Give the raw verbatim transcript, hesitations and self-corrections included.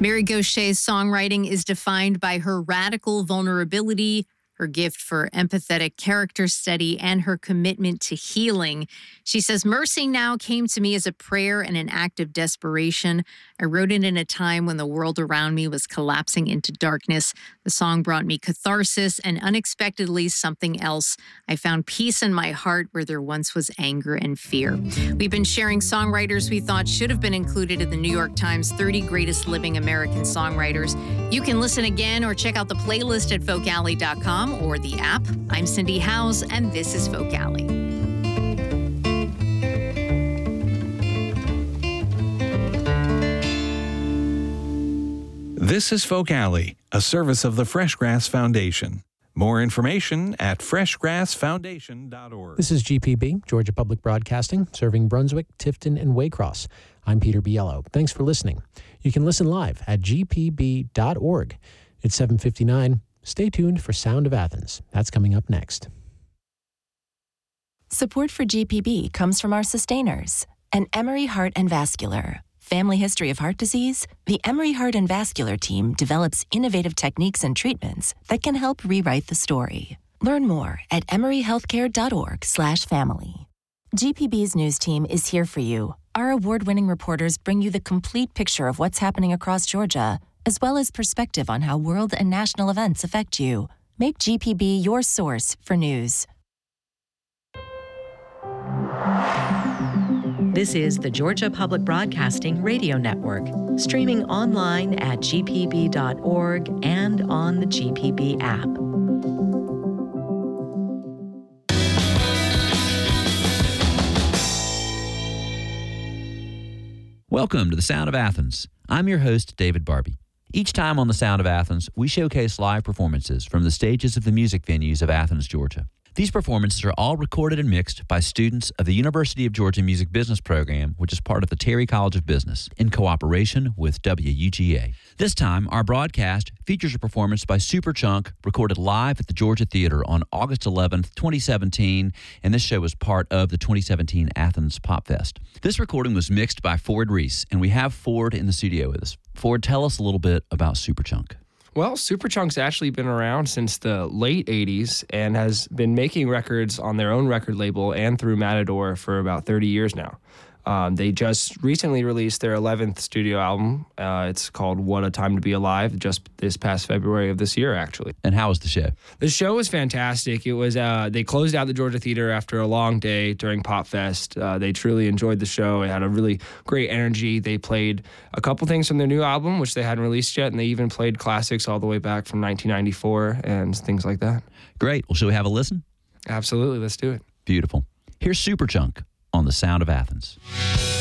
Mary Gaucher's songwriting is defined by her radical vulnerability, her gift for empathetic character study, and her commitment to healing. She says, "Mercy Now came to me as a prayer and an act of desperation. I wrote it in a time when the world around me was collapsing into darkness. The song brought me catharsis and unexpectedly something else. I found peace in my heart where there once was anger and fear." We've been sharing songwriters we thought should have been included in the New York Times thirty Greatest Living American Songwriters. You can listen again or check out the playlist at folk alley dot com or the app. I'm Cindy Howes, and this is Folk Alley. This is Folk Alley, a service of the Fresh Grass Foundation. More information at fresh grass foundation dot org. This is G P B, Georgia Public Broadcasting, serving Brunswick, Tifton, and Waycross. I'm Peter Biello. Thanks for listening. You can listen live at g p b dot org. It's seven fifty-nine. Stay tuned for Sound of Athens. That's coming up next. Support for G P B comes from our sustainers and Emory Heart and Vascular. Family history of heart disease? The Emory Heart and Vascular team develops innovative techniques and treatments that can help rewrite the story. Learn more at emory healthcare dot org slash family. G P B's news team is here for you. Our award-winning reporters bring you the complete picture of what's happening across Georgia, as well as perspective on how world and national events affect you. Make G P B your source for news. This is the Georgia Public Broadcasting Radio Network, streaming online at g p b dot org and on the G P B app. Welcome to the Sound of Athens. I'm your host, David Barbie. Each time on the Sound of Athens, we showcase live performances from the stages of the music venues of Athens, Georgia. These performances are all recorded and mixed by students of the University of Georgia Music Business Program, which is part of the Terry College of Business, in cooperation with W U G A. This time, our broadcast features a performance by Superchunk, recorded live at the Georgia Theater on August eleventh, twenty seventeen, and this show was part of the twenty seventeen Athens Pop Fest. This recording was mixed by Ford Reese, and we have Ford in the studio with us. Ford, tell us a little bit about Superchunk. Well, Superchunk's actually been around since the late eighties and has been making records on their own record label and through Matador for about thirty years now. Um, they just recently released their eleventh studio album. Uh, it's called What a Time to Be Alive, just this past February of this year, actually. And how was the show? The show was fantastic. It was uh, they closed out the Georgia Theater after a long day during Pop Fest. Uh, they truly enjoyed the show. It had a really great energy. They played a couple things from their new album, which they hadn't released yet, and they even played classics all the way back from nineteen ninety-four and things like that. Great. Well, shall we have a listen? Absolutely. Let's do it. Beautiful. Here's Superchunk on the Sound of Athens.